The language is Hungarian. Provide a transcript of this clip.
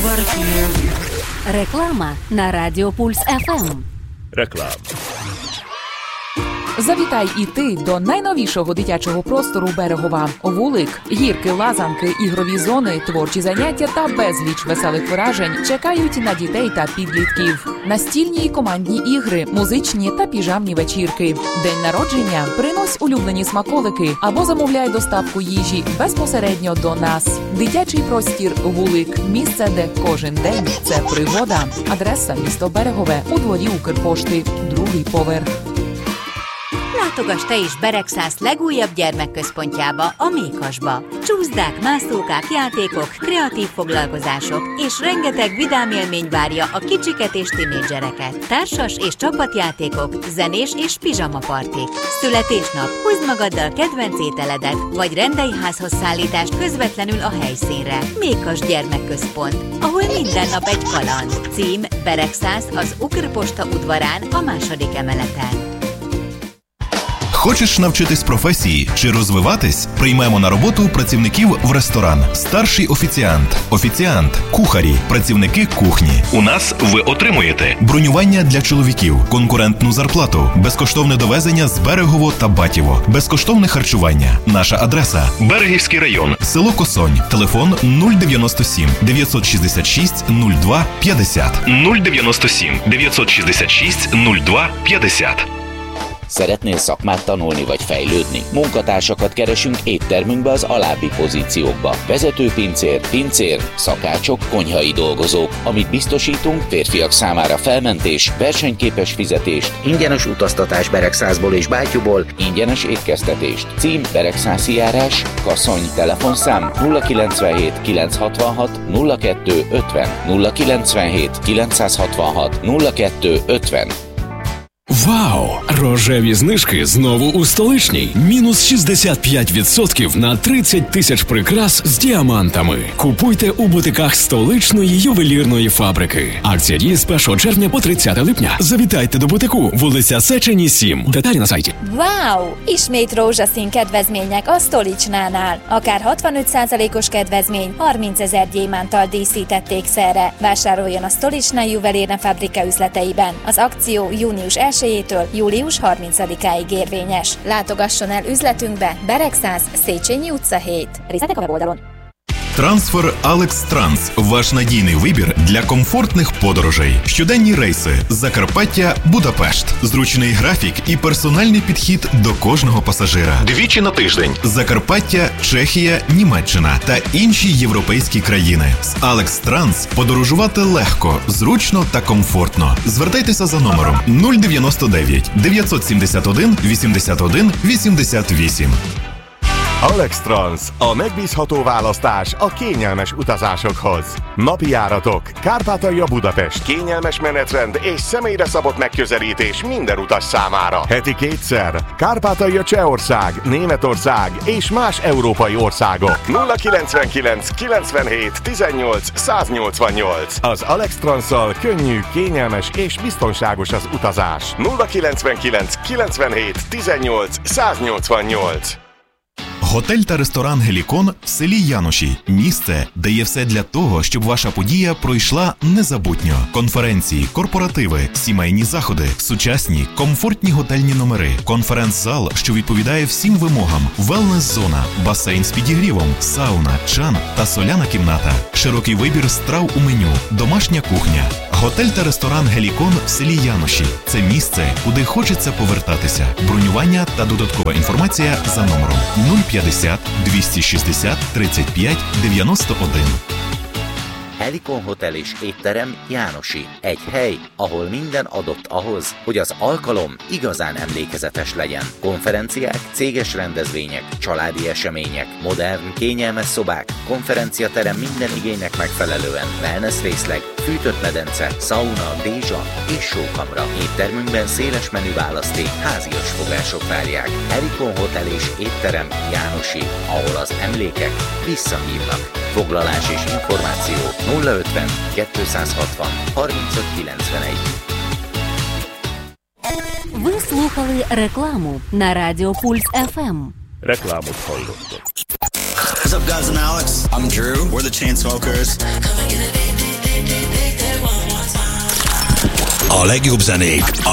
Реклама на Радіо Пульс ФМ. Реклама. Завітай і ти до найновішого дитячого простору Берегова. Вулик, гірки, лазанки, ігрові зони, творчі заняття та безліч веселих вражень чекають на дітей та підлітків. Настільні і командні ігри, музичні та піжамні вечірки. День народження – принось улюблені смаколики або замовляй доставку їжі безпосередньо до нас. Дитячий простір «Вулик» – місце, де кожен день – це пригода. Адреса – місто Берегове, у дворі Укрпошти, 2-й поверх. Látogass te is Beregszász legújabb gyermekközpontjába, a Mékasba. Csúszdák, mászókák, játékok, kreatív foglalkozások és rengeteg vidám élmény várja a kicsiket és tinédzsereket. Társas és csapatjátékok, zenés és pizsamapartik. Születésnap, hozd magaddal kedvenc ételedet, vagy rendelj házhoz szállítást közvetlenül a helyszínre. Mékas gyermekközpont, ahol minden nap egy kaland. Cím Beregszász az Укрпошта udvarán a 2. emeleten. Хочеш навчитись професії чи розвиватись? Приймемо на роботу працівників в ресторан. Старший офіціант, кухарі, працівники кухні. У нас ви отримуєте бронювання для чоловіків, конкурентну зарплату, безкоштовне довезення з Берегово та Батіво, безкоштовне харчування. Наша адреса – Берегівський район, село Косонь, телефон 097 966 02 50. 097 966 02 50. Szeretnél szakmát tanulni vagy fejlődni? Munkatársakat keresünk éttermünkbe az alábbi pozíciókba. Vezetőpincér, szakácsok, konyhai dolgozók. Amit biztosítunk, férfiak számára felmentés, versenyképes fizetést, ingyenes utaztatás Beregszászból és Bátyúból, ingyenes étkeztetést. Cím Beregszászi járás, Kaszony, telefonszám 097 966 02 50 097 966 02 50. Вау! Рожеві знижки знову у Столичній. Мінус 65% на 30 тисяч прикрас з діамантами. Купуйте у бутиках Столичної ювелірної фабрики. Акція діє з 1 червня по 30 липня. Завітайте до бутику, вулиця Széchenyi, 7. Деталі на сайті. Wow! Ismét rózsaszín kedvezmények a Stolichnánál. Akár 65%-os kedvezmény, 30 000 gyémántal díszített ékszerre. Vásároljon a Stolichna juvelírna fabrika üzleteiben. Az akció június 1-től július 30-áig érvényes. Látogasson el üzletünkbe, Beregszász, Széchenyi utca 7. Részletek a weboldalon. Трансфер Алекс Транс – ваш надійний вибір для комфортних подорожей. Щоденні рейси Закарпаття, Будапешт. Зручний графік і персональний підхід до кожного пасажира. Двічі на тиждень. Закарпаття, Чехія, Німеччина та інші європейські країни. З Алекс Транс подорожувати легко, зручно та комфортно. Звертайтеся за номером 099 971 81 88. Alex Trans, a megbízható választás a kényelmes utazásokhoz. Napi járatok, Kárpátalja Budapest, kényelmes menetrend és személyre szabott megközelítés minden utas számára. Heti 2-szer, Kárpátalja Csehország, Németország és más európai országok. 099 97 18 188. Az Alex Transszal könnyű, kényelmes és biztonságos az utazás. 099 97 18 188. Готель та ресторан «Гелікон» в селі Яноші. Місце, де є все для того, щоб ваша подія пройшла незабутньо. Конференції, корпоративи, сімейні заходи, сучасні, комфортні готельні номери, конференц-зал, що відповідає всім вимогам, велнес-зона, басейн з підігрівом, сауна, чан та соляна кімната. Широкий вибір страв у меню, домашня кухня. Готель та ресторан «Гелікон» в селі Яноші – це місце, куди хочеться повертатися. Бронювання та додаткова інформація за номером 050 260 35 91. Helikon Hotel és étterem Jánosi. Egy hely, ahol minden adott ahhoz, hogy az alkalom igazán emlékezetes legyen. Konferenciák, céges rendezvények, családi események, modern, kényelmes szobák, konferenciaterem minden igénynek megfelelően, wellness részleg, fűtött medence, szauna, dézsa és sókamra. Éttermünkben széles menü választék, házias fogások várják. Helikon Hotel és étterem Jánosi, ahol az emlékek visszahívnak. Foglalás és információ 050 260 35 91. Ви слухали рекламу на Радіо Пульс ФМ. Рекламу hallottak. What's up, guys? I'm Alex. I'm Drew. We're the Chainsmokers. A legjobb zenék